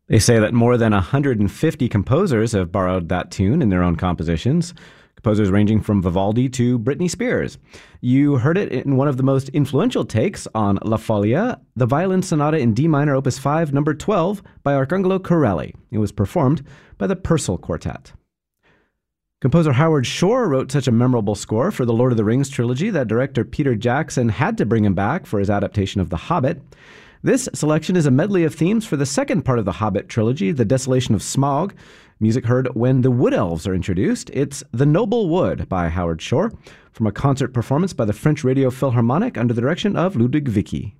They say that more than 150 composers have borrowed that tune in their own compositions, composers ranging from Vivaldi to Britney Spears. You heard it in one of the most influential takes on La Follia, the Violin Sonata in D minor, Opus 5, number 12, by Arcangelo Corelli. It was performed by the Purcell Quartet. Composer Howard Shore wrote such a memorable score for the Lord of the Rings trilogy that director Peter Jackson had to bring him back for his adaptation of The Hobbit. This selection is a medley of themes for the second part of the Hobbit trilogy, The Desolation of Smaug. Music heard when the Wood Elves are introduced. It's The Noble Wood by Howard Shore, from a concert performance by the French Radio Philharmonic under the direction of Ludwig Vicky.